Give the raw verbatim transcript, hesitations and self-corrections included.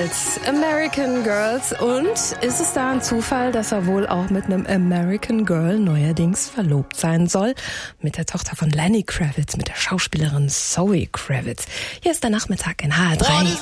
Kravitz, American Girls. Und ist es da ein Zufall, dass er wohl auch mit einem American Girl neuerdings verlobt sein soll? Mit der Tochter von Lenny Kravitz, mit der Schauspielerin Zoe Kravitz. Hier ist der Nachmittag in H R drei.